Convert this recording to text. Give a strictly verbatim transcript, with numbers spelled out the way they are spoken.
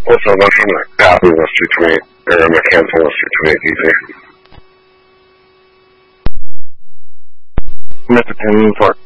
Also, that's from the copy was two twenty-eight, or my cancel was two twenty-eight easy. Mister ten for